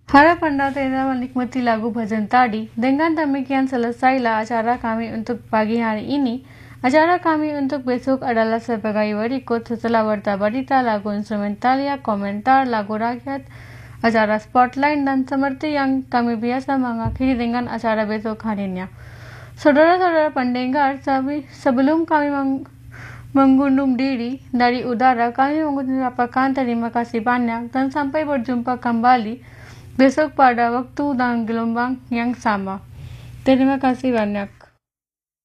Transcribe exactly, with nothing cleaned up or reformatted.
Harap Anda tidak menikmati lagu Bhajan Tadi. Dengan demikian selesailah acara kami untuk pagi hari ini. Acara kami untuk besok adalah sebagai berikut. Setelah berita-berita, lagu instrumental ya, komentar, lagu rakyat, acara spotlight, dan seperti yang kami biasa mengakhiri dengan acara besok harinya. Saudara-saudara pendengar, sebelum kami meng mengundum diri dari udara, kami mengucapkan terima kasih banyak dan sampai berjumpa kembali besok pada waktu dan gelombang yang sama. Terima kasih banyak.